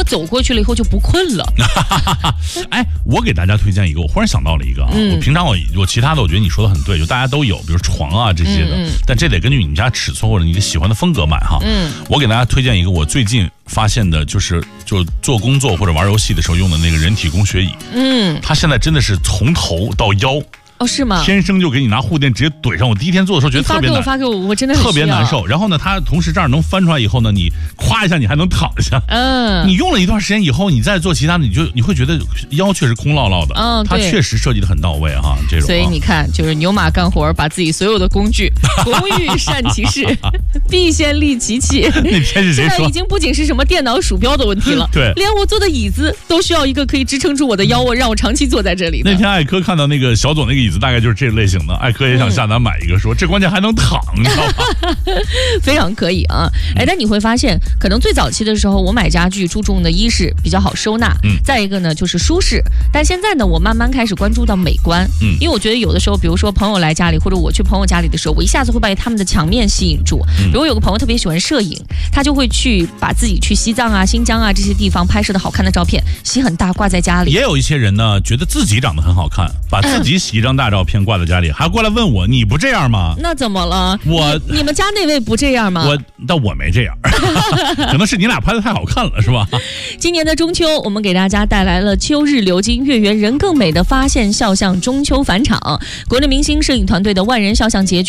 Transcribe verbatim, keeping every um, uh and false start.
走过去了以后就不困了。 哎，我给大家推荐一个，我忽然想到了一个啊，嗯、我平常我我其他的我觉得你说的很对，就大家都有，比如床啊这些的，嗯嗯但这得根据你们家尺寸或者你的喜欢的风格买哈。嗯，我给大家推荐一个，我最近发现的就是就做工作或者玩游戏的时候用的那个人体工学椅。嗯，它现在真的是从头到腰。 哦，是吗？ 天生就给你拿护垫直接怼上。我第一天做的时候觉得特别难， 发给我，发给我，我真的很特别难受。然后呢，它同时这样能翻出来以后呢，你夸一下，你还能躺下。嗯，你用了一段时间以后，你再做其他的，你就你会觉得腰确实空落落的。嗯，它确实设计的很到位哈。这种， 所以你看，就是牛马干活，把自己所有的工具，工欲善其事，必先利其器。 那天是谁说？ 现在已经不仅是什么电脑鼠标的问题了， 对， 连我坐的椅子都需要一个可以支撑住我的腰，我让我长期坐在这里的。 那天艾科看到那个小左那个椅子，大概就是这类型的。艾科也想下单买一个，说这关键还能躺，你知道吧？ 非常可以啊！哎，但你会发现，可能最早期的时候，我买家具注重的一是比较好收纳，嗯，再一个呢就是舒适。但现在呢，我慢慢开始关注到美观，嗯，因为我觉得有的时候，比如说朋友来家里，或者我去朋友家里的时候，我一下子会被他们的墙面吸引住。比如有个朋友特别喜欢摄影，他就会去把自己去西藏啊、新疆啊这些地方拍摄的好看的照片，洗很大挂在家里。 也有一些人呢，觉得自己长得很好看，把自己洗一张大照片挂在家里，还过来问我，你不这样吗？ 那怎么了？ 我你, 你们家那位不这样吗？ 我但我没这样，可能是你俩拍的太好看了，是吧？ 今年的中秋，我们给大家带来了秋日流金，月圆人更美的发现肖像中秋返场，国内明星摄影团队的万人肖像节